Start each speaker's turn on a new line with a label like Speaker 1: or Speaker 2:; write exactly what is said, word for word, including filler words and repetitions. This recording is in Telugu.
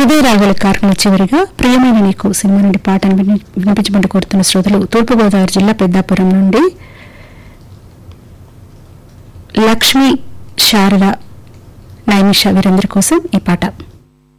Speaker 1: హృదయ రాగుల కార్యక్రమం చివరిగా ప్రియమైన నీకు సినిమా నుండి పాటను విని- వినిపించమని కోరుతున్న శ్రోతలు తూర్పుగోదావరి జిల్లా పెద్దాపురం నుండి లక్ష్మి శారద నైమిష వీరందరి కోసం ఈ పాట.